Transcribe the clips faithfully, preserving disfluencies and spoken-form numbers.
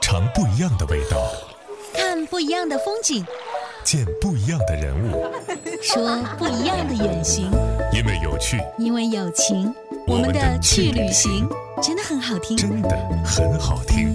尝不一样的味道， 看不一样的风景， 见不一样的人物， 说不一样的远行。 因为有趣， 因为有情，我们的去旅行真的很好听， 真的很好听。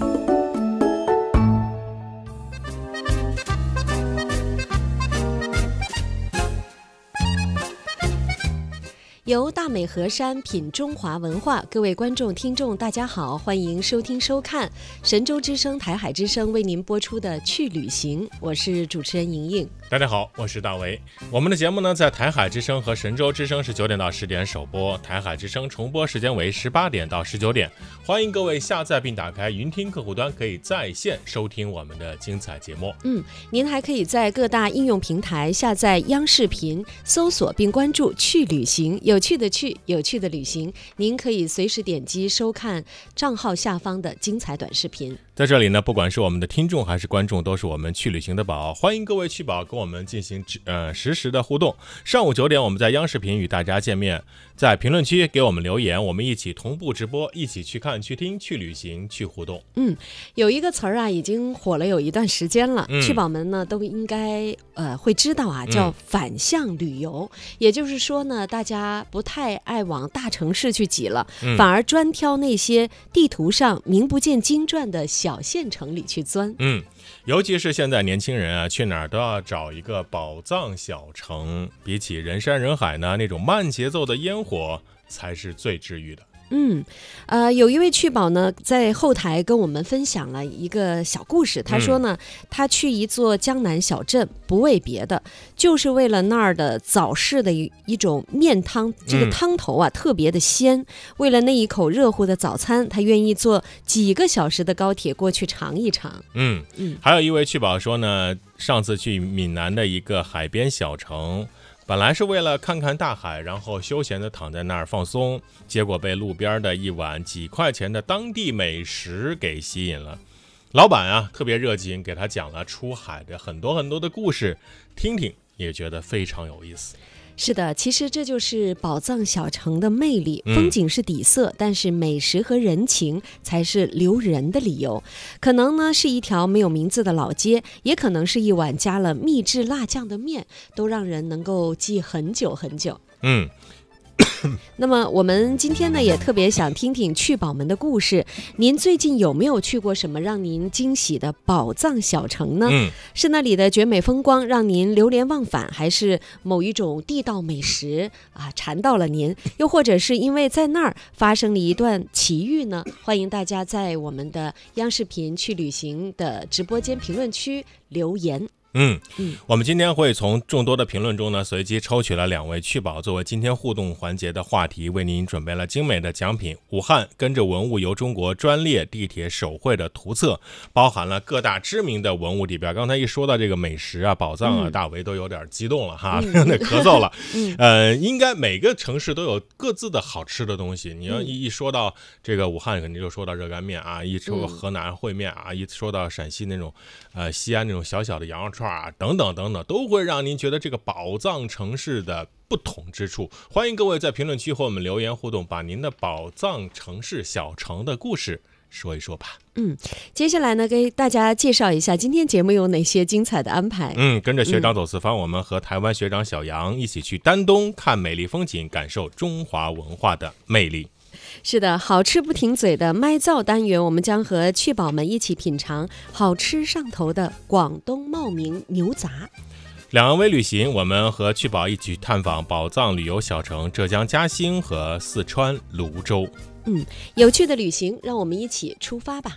由大美河山品中华文化，各位观众听众大家好，欢迎收听收看神州之声台海之声为您播出的去旅行，我是主持人莹莹。 大家好，我是大为。我们的节目呢，在台海之声和神州之声是九点到十点首播，台海之声重播时间为十八点到十九点。欢迎各位下载并打开云听客户端，可以在线收听我们的精彩节目。 嗯，您还可以在各大应用平台下载央视频，搜索并关注去旅行，有趣的去，有趣的旅行。您可以随时点击收看账号下方的精彩短视频。 在这里呢，不管是我们的听众还是观众，都是我们去旅行的宝，欢迎各位去宝跟我们进行呃实时的互动。上午九点，我们在央视频与大家见面，在评论区给我们留言，我们一起同步直播，一起去看、去听、去旅行、去互动。 嗯，有一个词儿啊，已经火了有一段时间了， 嗯、 去宝们呢都应该呃会知道啊，叫反向旅游。嗯、也就是说呢，大家不太爱往大城市去挤了，嗯、反而专挑那些地图上名不见经传的小县城里去钻。 嗯，尤其是现在年轻人啊，去哪儿都要找一个宝藏小城，比起人山人海呢，那种慢节奏的烟火才是最治愈的。 嗯，呃，有一位去宝呢，在后台跟我们分享了一个小故事。他说呢，嗯、他去一座江南小镇，不为别的，就是为了那儿的早市的一一种面汤，这个汤头啊、嗯、特别的鲜。为了那一口热乎的早餐，他愿意坐几个小时的高铁过去尝一尝。 嗯嗯，还有一位去宝说呢，上次去闽南的一个海边小城。本来是为了看看大海，然后休闲的躺在那儿放松，结果被路边的一碗几块钱的当地美食给吸引了。老板啊特别热情，给他讲了出海的很多很多的故事，听听也觉得非常有意思。 是的，其实这就是宝藏小城的魅力，风景是底色，嗯、但是美食和人情才是留人的理由。可能呢是一条没有名字的老街，也可能是一碗加了秘制辣酱的面，都让人能够记很久很久。 嗯。 那么我们今天呢也特别想听听去宝们的故事，您最近有没有去过什么让您惊喜的宝藏小城呢？嗯、是那里的绝美风光让您流连忘返，还是某一种地道美食啊馋到了您，又或者是因为在那儿发生了一段奇遇呢？欢迎大家在我们的央视频去旅行的直播间评论区留言。 嗯嗯，我们今天会从众多的评论中呢，随机抽取了两位去宝作为今天互动环节的话题，为您准备了精美的奖品。武汉跟着文物游中国专列地铁手绘的图册，包含了各大知名的文物地标。刚才一说到这个美食啊、宝藏啊，嗯、大为都有点激动了哈，嗯、那咳嗽了。嗯、呃，应该每个城市都有各自的好吃的东西。你要一一说到这个武汉，肯定就说到热干面啊；一说河南烩面啊；一说到陕西那种呃西安那种小小的羊肉串啊，等等等等，都会让您觉得这个宝藏城市的不同之处。欢迎各位在评论区和我们留言互动，把您的宝藏城市小城的故事说一说吧。 嗯，接下来呢，给大家介绍一下今天节目有哪些精彩的安排。 嗯，跟着学长走四方，嗯、我们和台湾学长小杨一起去丹东看美丽风景，感受中华文化的魅力。 是的，好吃不停嘴的麦灶单元，我们将和去宝们一起品尝好吃上头的广东茂名牛杂。 两岸微旅行，我们和去宝一起探访宝藏旅游小城浙江嘉兴和四川泸州。 嗯，有趣的旅行，让我们一起出发吧。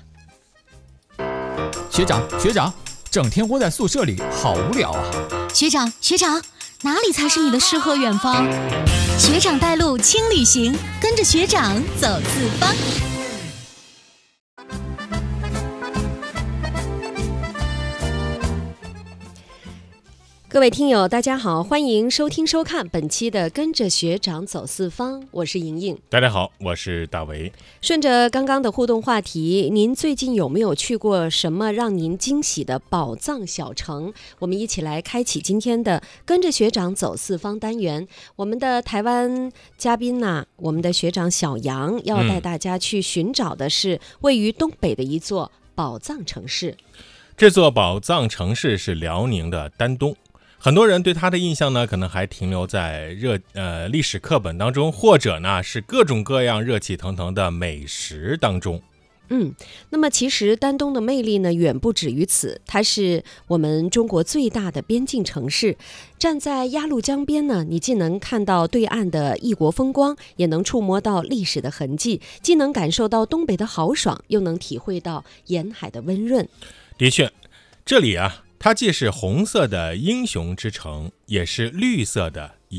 学长学长，整天窝在宿舍里好无聊啊。 学长学长，哪里才是你的诗和远方？学长带路轻旅行，跟着学长走四方。 各位听友大家好，欢迎收听收看本期的跟着学长走四方，我是莹莹。 大家好，我是大为。 顺着刚刚的互动话题，您最近有没有去过什么让您惊喜的宝藏小城？我们一起来开启今天的跟着学长走四方单元。我们的台湾嘉宾呢、啊，我们的学长小杨要带大家去寻找的是位于东北的一座宝藏城市。 这座宝藏城市是辽宁的丹东。很多人对它的印象呢，可能还停留在热呃历史课本当中，或者呢是各种各样热气腾腾的美食当中。 嗯，那么其实丹东的魅力呢远不止于此，它是我们中国最大的边境城市。站在鸭绿江边呢，你既能看到对岸的异国风光，也能触摸到历史的痕迹，既能感受到东北的豪爽，又能体会到沿海的温润。 的确，这里啊，它既是红色的英雄之城，也是绿色的